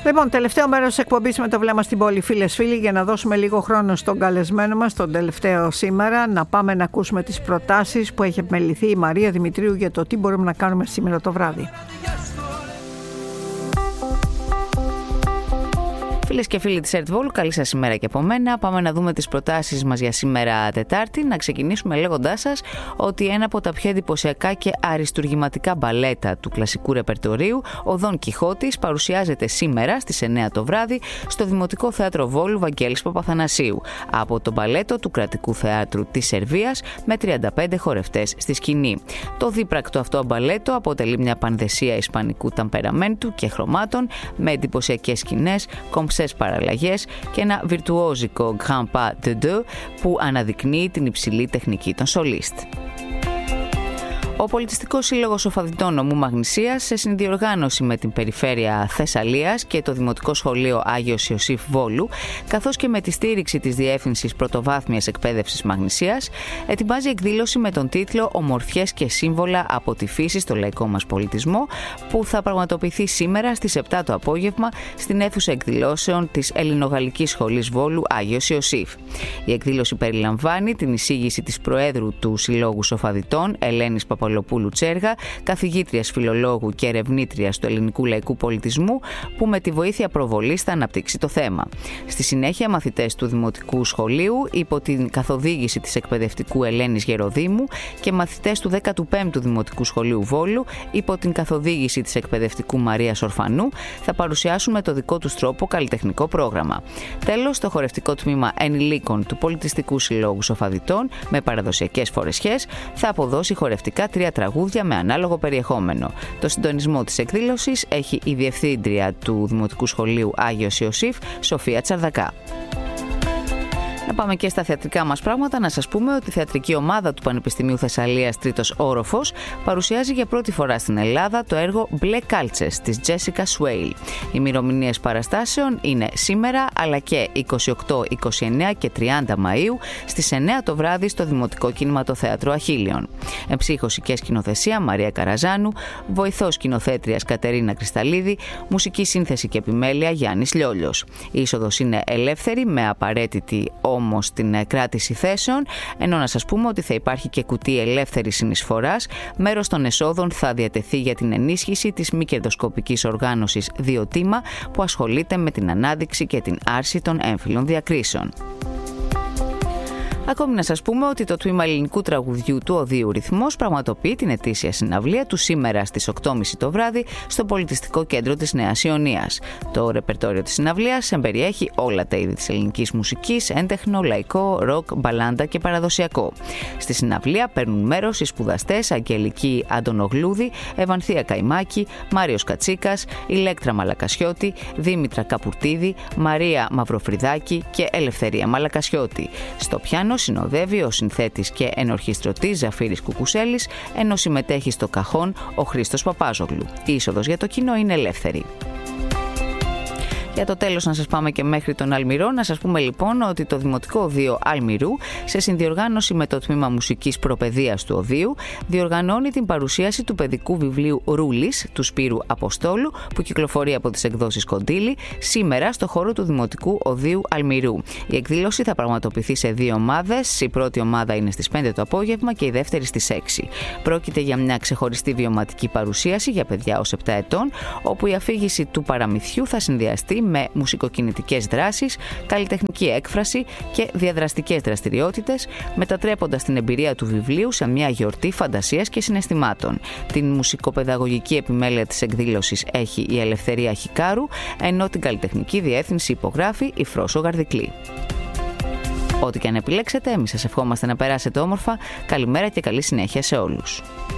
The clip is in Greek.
Λοιπόν, τελευταίο μέρος της εκπομπής με το βλέμμα στην πόλη, φίλες φίλοι, για να δώσουμε λίγο χρόνο στον καλεσμένο μας, τον τελευταίο σήμερα, να πάμε να ακούσουμε τις προτάσεις που έχει επιμεληθεί η Μαρία Δημητρίου για το τι μπορούμε να κάνουμε σήμερα το βράδυ. Φίλες και φίλοι της ΕΡΤ Βόλου, καλή σας ημέρα και από μένα. Πάμε να δούμε τις προτάσεις μας για σήμερα Τετάρτη. Να ξεκινήσουμε λέγοντάς σας ότι ένα από τα πιο εντυπωσιακά και αριστουργηματικά μπαλέτα του κλασικού ρεπερτορίου, ο Δον Κιχώτης, παρουσιάζεται σήμερα στις 9 το βράδυ στο Δημοτικό Θέατρο Βόλου Βαγγέλης Παπαθανασίου από το μπαλέτο του Κρατικού Θεάτρου της Σερβίας με 35 χορευτές στη σκηνή. Το δίπρακτο αυτό μπαλέτο αποτελεί μια πανδεσία ισπανικού ταμπεραμέντου και χρωμάτων με εντυπωσιακές σκηνές, κομψές παραλλαγές και ένα βιρτουόζικο grand pas de deux που αναδεικνύει την υψηλή τεχνική των σολίστ. Ο Πολιτιστικός Σύλλογος Σοφαδιτών Νομού Μαγνησίας, σε συνδιοργάνωση με την Περιφέρεια Θεσσαλίας και το Δημοτικό Σχολείο Άγιος Ιωσήφ Βόλου, καθώς και με τη στήριξη της Διεύθυνσης Πρωτοβάθμιας Εκπαίδευσης Μαγνησίας, ετοιμάζει εκδήλωση με τον τίτλο «Ομορφιές και σύμβολα από τη φύση στο λαϊκό μας πολιτισμό», που θα πραγματοποιηθεί σήμερα στις 7 το απόγευμα στην αίθουσα εκδηλώσεων της Ελληνογαλλικής Σχολής Βόλου Άγιος Ιωσήφ. Η εκδήλωση περιλαμβάνει την εισήγηση της Προέδρου του Συλλόγου Σοφαδιτών, Ελένης Παπαλοπούλου Τσέργα, καθηγήτριας φιλολόγου και ερευνήτριας του ελληνικού λαϊκού πολιτισμού, που με τη βοήθεια προβολής θα αναπτύξει το θέμα. Στη συνέχεια, μαθητές του Δημοτικού Σχολείου, υπό την καθοδήγηση της εκπαιδευτικού Ελένης Γεροδήμου, και μαθητές του 15ου Δημοτικού Σχολείου Βόλου, υπό την καθοδήγηση της εκπαιδευτικού Μαρίας Ορφανού, θα παρουσιάσουν με το δικό τους τρόπο καλλιτεχνικό πρόγραμμα. Τέλος, το χορευτικό τμήμα ενηλίκων του Πολιτιστικού Συλλόγου Σοφαδιτών, με παραδοσιακές φορεσιές, θα αποδώσει χορευτικά 3 τραγούδια με ανάλογο περιεχόμενο. Το συντονισμό της εκδήλωσης έχει η Διευθύντρια του Δημοτικού Σχολείου Άγιος Ιωσήφ, Σοφία Τσαρδακά. Να πάμε και στα θεατρικά μας πράγματα. Να σας πούμε ότι η θεατρική ομάδα του Πανεπιστημίου Θεσσαλίας Τρίτος Όροφος παρουσιάζει για πρώτη φορά στην Ελλάδα το έργο «Μπλε Κάλτσες» της Τζέσικα Σουέιλ. Οι ημερομηνίες παραστάσεων είναι σήμερα, αλλά και 28, 29 και 30 Μαΐου στις 9 το βράδυ στο Δημοτικό Κινηματοθέατρο Αχίλιων. Εμψύχωση και σκηνοθεσία Μαρία Καραζάνου, βοηθός σκηνοθέτριας Κατερίνα Κρυσταλίδη, μουσική σύνθεση και επιμέλεια Γιάννης Λιόλιος. Η είσοδος είναι ελεύθερη με απαραίτητη όμως την κράτηση θέσεων, ενώ να σας πούμε ότι θα υπάρχει και κουτί ελεύθερης συνεισφοράς. Μέρος των εσόδων θα διατεθεί για την ενίσχυση της μη κερδοσκοπικής οργάνωσης Διοτήμα, που ασχολείται με την ανάδειξη και την άρση των έμφυλων διακρίσεων. Ακόμη να σας πούμε ότι το τμήμα ελληνικού τραγουδιού του Οδείου Ρυθμός πραγματοποιεί την ετήσια συναυλία του σήμερα στις 8.30 το βράδυ στο Πολιτιστικό Κέντρο της Νέας Ιωνίας. Το ρεπερτόριο της συναυλίας εμπεριέχει όλα τα είδη της ελληνικής μουσικής, έντεχνο, λαϊκό, ροκ, μπαλάντα και παραδοσιακό. Στη συναυλία παίρνουν μέρος οι σπουδαστές Αγγελική Αντωνογλούδη, Ευανθία Καϊμάκη, Μάριος Κατσίκας, Ηλέκτρα Μαλακασιώτη, Δήμητρα Καπουρτίδη, Μαρία Μαυροφρυδάκη και Ελευθερία Μαλακασιώτη. Στο πιάνο συνοδεύει ο συνθέτης και ενορχιστρωτής Ζαφύρης Κουκουσέλης, ενώ συμμετέχει στο καχόν ο Χρήστος Παπάζογλου. Η είσοδος για το κοινό είναι ελεύθερη. Για το τέλος, να σας πάμε και μέχρι τον Αλμυρό. Να σας πούμε λοιπόν ότι το Δημοτικό Οδείο Αλμυρού, σε συνδιοργάνωση με το Τμήμα Μουσικής Προπαιδείας του Οδείου, διοργανώνει την παρουσίαση του παιδικού βιβλίου Ρούλης του Σπύρου Αποστόλου, που κυκλοφορεί από τις εκδόσεις Κοντήλη, σήμερα στο χώρο του Δημοτικού Οδείου Αλμυρού. Η εκδήλωση θα πραγματοποιηθεί σε 2 ομάδες. Η πρώτη ομάδα είναι στις 5 το απόγευμα και η δεύτερη στις 6. Πρόκειται για μια ξεχωριστή βιωματική παρουσίαση για παιδιά ως 7 ετών, όπου η αφήγηση του παραμυθιού θα συνδυαστεί με μουσικοκινητικές δράσεις, καλλιτεχνική έκφραση και διαδραστικές δραστηριότητες, μετατρέποντας την εμπειρία του βιβλίου σε μια γιορτή φαντασίας και συναισθημάτων. Την μουσικοπαιδαγωγική επιμέλεια της εκδήλωσης έχει η Ελευθερία Χικάρου, ενώ την καλλιτεχνική διεύθυνση υπογράφει η Φρόσο Γαρδικλή. Ό,τι και αν επιλέξετε, εμείς σας ευχόμαστε να περάσετε όμορφα. Καλημέρα και καλή συνέχεια σε όλους.